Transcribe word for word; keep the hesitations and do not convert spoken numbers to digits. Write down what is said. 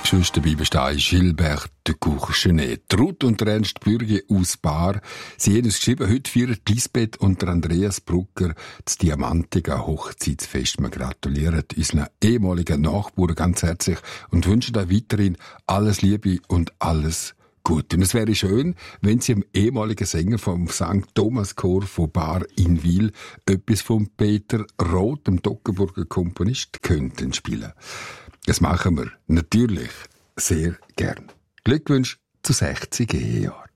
Geschwister Bibelstein, Gilbert de Courchenet. Ruth und Ernst Bürgi aus Bar. Sie haben uns geschrieben, heute feiern Lisbeth und Andreas Brucker das diamantige Hochzeitsfest. Wir gratulieren unseren ehemaligen Nachbarn ganz herzlich und wünschen euch weiterhin alles Liebe und alles Gute. Und es wäre schön, wenn Sie dem ehemaligen Sänger vom Sankt Thomas Chor von Bar in Wil etwas von Peter Roth, dem Toggenburger Komponist, könnten spielen. Das machen wir natürlich sehr gern. Glückwunsch zu sechzig Ehejahren.